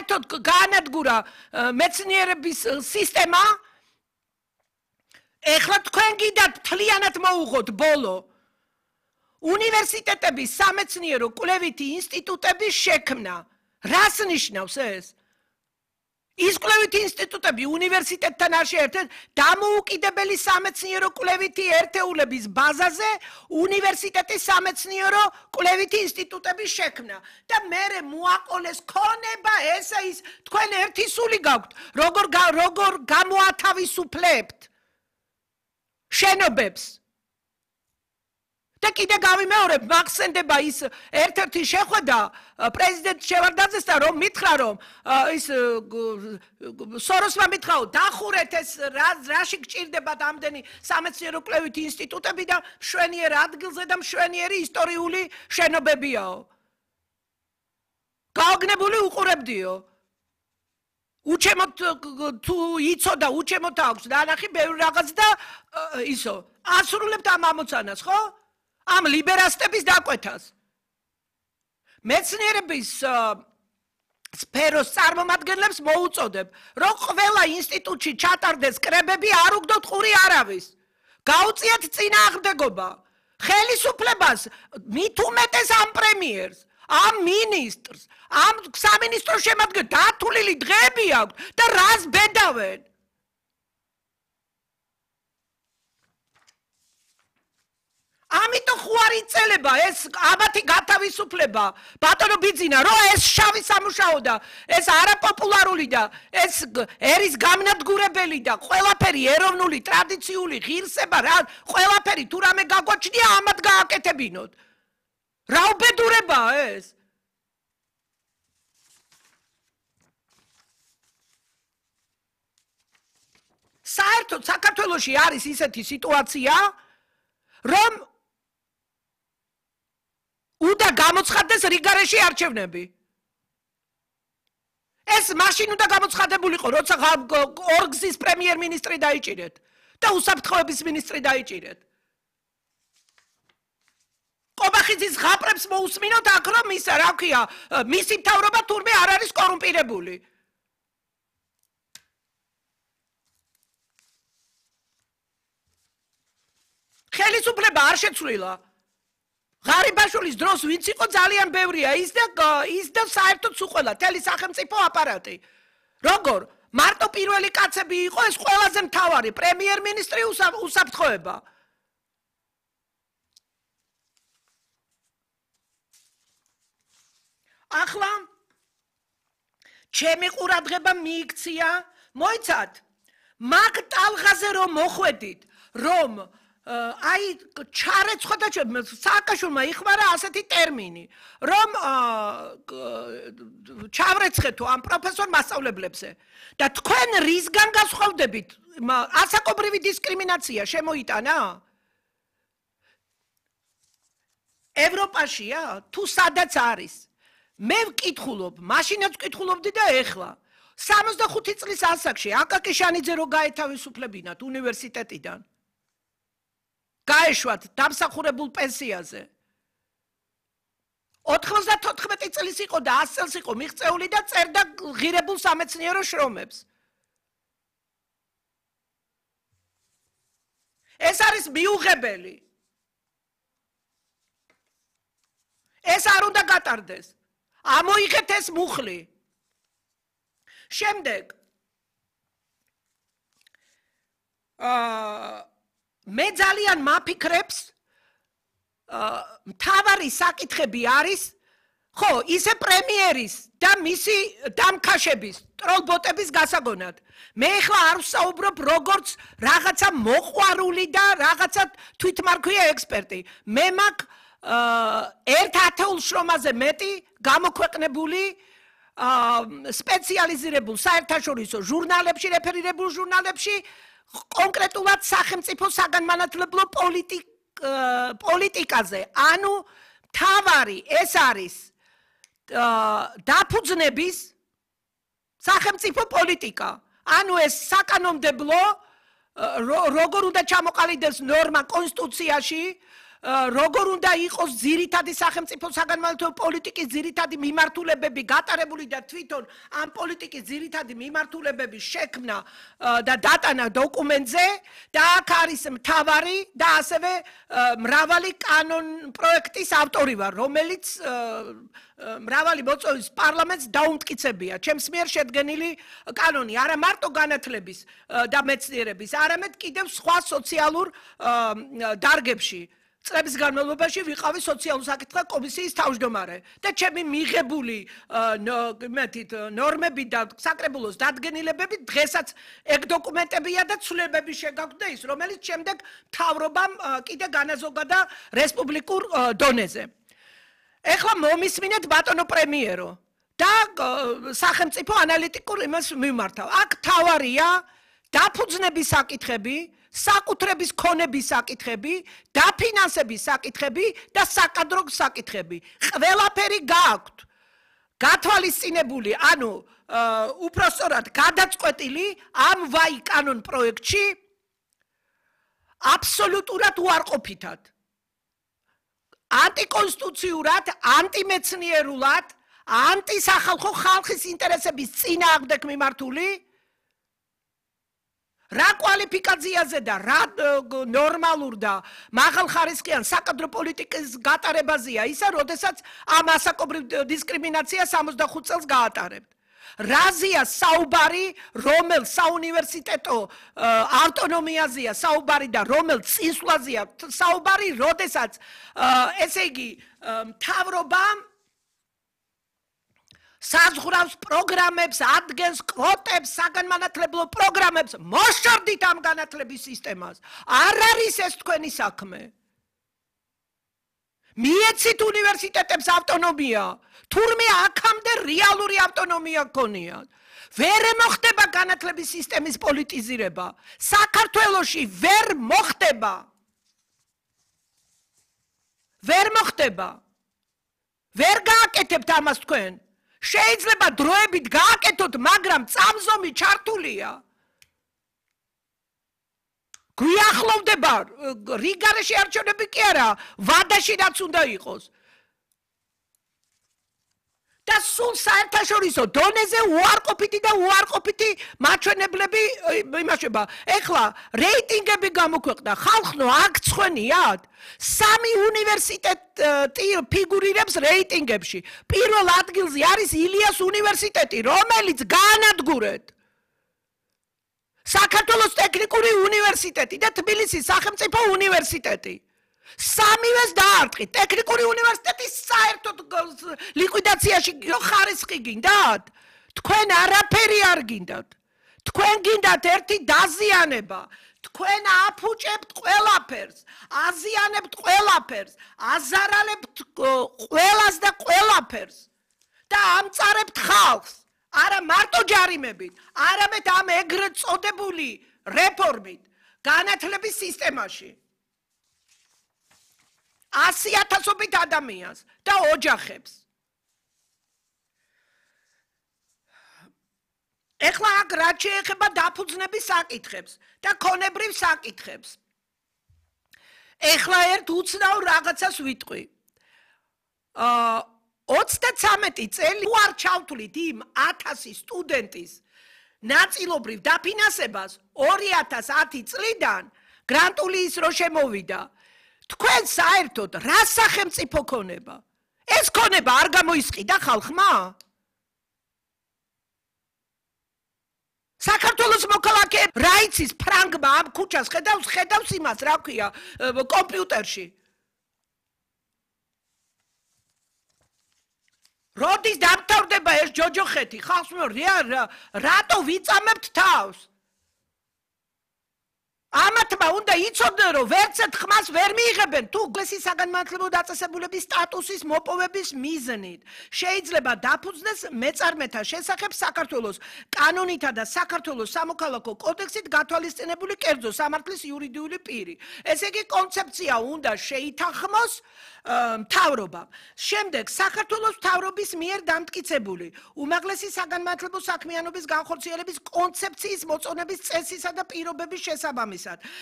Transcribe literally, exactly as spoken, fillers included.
საერთოდ გაანადგურა მეცნიერების სისტემა. ეხლა თქვენ გიდათ მთლიანად მოუღოთ ბოლო. უნივერსიტეტების სამეცნიერო კვლევითი ინსტიტუტების შექმნა. რას ნიშნავს ეს? ის კვლევითი ინსტიტუტები უნივერსიტეტთან არ შეერთებენ დამოუკიდებელი სამეცნიერო კვლევითი ერთეულების ბაზაზე უნივერსიტეტის სამეცნიერო კვლევითი ინსტიტუტების შექმნა და მერე მოაყოლეს ქონება ესა ის თქვენ ერთი სული გაქვთ როგორ როგორ გამოათავისუფლებთ შენობებს და კიდე გავიმეორებ მაგსენდება ის ერთ-ერთი შეხვედრა პრეზიდენტ შევარდაძესთან რომ მითხრა რომ ის სოროსმა მითხრა დახურეთ ეს რაში გჭირდებათ ამდენი სამეცნიერო კვლევითი ინსტიტუტები და მშვენიერ ადგილზე და მშვენიერი ისტორიული შენობებიაო. გაოგნებული უყურებდიო. უჩემოთ თუ იცოდა უჩემოთ აქვს დანახი ბევრი რაღაც და ისო ასრულებთ ამ ამოცანას ხო? ამ ლიბერასტების დაკვეთას. მეცნიერების სფეროს წარმომადგენლებს მოუწოდებ, რომ ყველა ინსტიტუტში ჩატარდეს კრებები, არ უგდოთ ყური არავის. გაუწიათ წინააღმდეგობა. ხელისუფლებას მით უმეტეს ამ პრემიერს, ამ მინისტრს, ამ სამინისტრო შემადგენლებს დათვლილი დღეები აქვთ და რას ბედავენ? ამიტომ ხوار იწელება ეს აბათი გათავისუფლება ბატონო ბიძინა რომ ეს შავი სამუშაო და ეს არაპოპულარული და ეს ერის გამნადგურებელი და ყველაფერი ეროვნული ტრადიციული ღირსება რა ყველაფერი თუ რამე გაგვაჩნია ამათ გააკეთებინოთ რა უბედურებაა ეს საერთოდ საქართველოში არის ისეთი სიტუაცია რომ უნდა გამოცხადდეს რიგარეში არჩევნები. ეს მაშინ უნდა გამოცხადებულიყო, როცა ორგზის პრემიერ-მინისტრი დაიჭირეთ და უსაფრთხოების მინისტრი დაიჭირეთ. ყობახიძის ღაპრებს მოусმინოთ აქ რომ ის რა ქვია, მისი მთავრობა თურმე არ არის კორუმპირებული. ხელისუფლება არ შეცვლილა. ღარიბაშვილის დროს ვინც იყო ძალიან ბევრია ის და ის და საერთოდ უყველა თელი სახელმწიფო აპარატი. როგორ? მარტო პირველი კაცები იყო ეს ყველაზე მთავარი პრემიერ-მინისტრი უსაფრთხოება. ახლა ჩემი ყურადღება მიიქცია, მოიცათ, მაგ ტალღაზე რომ მოხვედით, რომ აი ჩარეცხვა სააკაშვილმა იხმარა ასეთი ტერმინი რომ ჩავრეცხეთო ამ პროფესორ მასწავლებლებზე და თქვენ რისგან გასხვავდებით ასაკობრივი დისკრიმინაცია შემოიტანა ევროპაშია თუ სადაც არის მე ვკითხულობ მაშინაც ვკითხულობდი და ეხლა სამოცდახუთი წლის ასაკში აკაკი შანიძე რო გაეთავისუფლებინათ უნივერსიტეტიდან გაეშვათ დამსახურებულ პენსიაზე. ოთხმოცდათოთხმეტი წლის იყო და ასი წელს იყო მიღწეული და წერდა ღირებულ სამეცნიერო შრომებს. ეს არის მიუღებელი. ეს არ უნდა გატარდეს. ამოიღეთ ეს მუხლი. შემდეგ აა მე ძალიან მაფიქრებს მთავარი საკითხები არის ხო ისე პრემიერის და მისი დამქაშების ტროლბოტების გასაგონად მე ახლა არ ვსაუბრობ როგორც რაღაცა მოყვარული და რაღაცა თვითმარქვია ექსპერტი მე მაგ ერთ ათეულ შრომაზე მეტი გამოქვეყნებული სპეციალიზირებულ საერთაშორისო ჟურნალებში რეფერირებულ ჟურნალებში კონკრეტულად სახელმწიფო საგანმანათლებლო პოლიტიკაზე. ანუ თავარი ეს არის დაფუძნების სახელმწიფო პოლიტიკა. ანუ ეს საკანონმდებლო როგორ უნდა ჩამოყალიბდეს ნორმა კონსტიტუციაში, როგორ უნდა იყოს ძირითადი სახელმწიფო საგანმანათლებლო პოლიტიკის ძირითადი მიმართულებები გატარებული და თვითონ ამ პოლიტიკის ძირითადი მიმართულებების შექმნა და დატანა დოკუმენტზე და აქ არის მთავარი და ასევე მრავალი კანონ პროექტის ავტორი ვარ, რომელიც მრავალი მოწვევის პარლამენტს დაუმტკიცებია. ჩემს მიერ შედგენილი კანონი არა მარტო განათლების და მეცნიერების, არამედ კიდევ სხვა სოციალურ დარგებში. წლების განმავლობაში ვიყავი სოციალურ საკითხთა კომისიის თავმჯდომარე და ჩემი მიღებული მეთით ნორმები და საკრებულოს დადგენილებები დღესაც ეგ დოკუმენტებია და ცვლილებები შეგაგვდა ის, რომელიც შემდეგ მთავრობამ კიდე განაზოგა და რესპუბლიკურ დონეზე. ეხლა მომისმინეთ ბატონო პრემიერო და სახელმწიფო ანალიტიკურ იმას მიმართავ. აქ თავარია დაფუძნების საკითხები, საკუთრების ქონების საკითხები, დაფინანსების საკითხები და საკადრო საკითხები. ყველაფერი გააქვთ გათვალისწინებული, ანუ უпроსწორად გადაწყვეტილი ამ ვაი კანონ პროექტში აბსოლუტურად უარყოფითად. ანტიკონსტიტუციურად, ანტიმეცნიერულად, ანტისახალხო ხალხის ინტერესების წინააღმდეგ მიმართული რა კვალიფიკაციაზე და რა ნორმალურ და მაღალხარისხიან საკადრო პოლიტიკის გატარებაზეა ისა, როდესაც ამ ასაკობრივ დისკრიმინაციას სამოცდახუთ წელს გაატარებთ. რაზეა საუბარი, რომელ საუნივერსიტეტო ავტონომიაზეა საუბარი და რომელ წინსვლაზეა საუბარი, როდესაც ესე იგი მთავრობამ საზღვრავს პროგრამებს, ადგენს კვოტებს, საგანმანათლებლო პროგრამებს, მოშორდით ამ განათლების სისტემას. არ არის ეს თქვენი საქმე. მიეცით უნივერსიტეტებს ავტონომია, თურმე აქამდე რეალური ავტონომია გქონიათ. ვერ მოხდება განათლების სისტემის პოლიტიზირება. საქართველოში ვერ მოხდება. ვერ მოხდება. ვერ გააკეთებთ ამას თქვენ. შეიძლება დროებით გააკეთოთ, მაგრამ წამზომი ჩართულია. გვიახლოვდება რიგარეში არჩევნები კი არა, ვადაში რაც უნდა იყოს. და სულ საერთაშორისო დონეზე უარყოფითი და უარყოფითი მაჩვენებლები იმაშება. ეხლა რეიტინგები გამოქვეყნდა, ხალხო აქ წვენიათ. სამი უნივერსიტეტი ფიგურირებს რეიტინგებში. პირველ ადგილზე არის ილიას უნივერსიტეტი, რომელიც გაანადგურეთ. საქართველოს ტექნიკური უნივერსიტეტი და თბილისის სახელმწიფო უნივერსიტეტი. სამივეს დაარტყით. ტექნიკური უნივერსიტეტის საერთოდ ლიკვიდაციაში ხარისხი გინდათ? თქვენ არაფერი არ გინდათ. თქვენ გინდათ ერთი დაზიანება. თქვენ აფუჭებთ ყველაფერს, აზიანებთ ყველაფერს, აზარალებთ ყველას და ყველაფერს და ამწარებთ ხალხს. არა მარტო ჯარიმებით, არამედ ამ ეგრეთ წოდებული რეფორმით განათლების სისტემაში. ასი ათასობით ადამიანს და ოჯახებს. ეხლა აქ რაც შეეხება დაფუძნების საკითხებს და ქონებრივ საკითხებს. ეხლა ერთ უცნაურ რაღაცას ვიტყვი. ოცდათვრამეტი წელი უარ ჩავთვლით იმ ათასი სტუდენტის ნაწილობრივ დაფინანსებას ორი ათას ათი წლიდან გრანტული ის რო შემოვიდა. თქვენ საერთოდ რა სახელმწიფო ქონება? ეს ქონება არ გამოისყიდა ხალხმა? საქართველოს მოქალაქეებს რა იცის ფრანგმა ამ ქუჩას ხედავს, ხედავს იმას, რა ქვია, კომპიუტერში. როდის დამთავრდება ეს ჯოჯოხეთი? ხალხს რატო ვიწამებთ თავს? ამათმა უნდა იცოდნენ, რომ ვერცერთ ხმას ვერ მიიღებენ თუ გლესის საგანმანათლებლო დაწესებულების სტატუსის მოპოვების მიზნით. შეიძლება დაფუძნდეს მეწარმეთა შესახებ საქართველოს კანონითა და საქართველოს სამოქალაქო კოდექსით გათვალისწინებული კერძო სამართლის იურიდიული პირი. ესე იგი კონცეფცია უნდა შეითანხმოს მთავრობამ. შემდეგ საქართველოს მთავრობის მიერ დამტკიცებული უმაღლესი საგანმანათლებლო საქმიანობის განხორციელების კონცეფციის მოწონების წესისა და პირობების შესაბამისად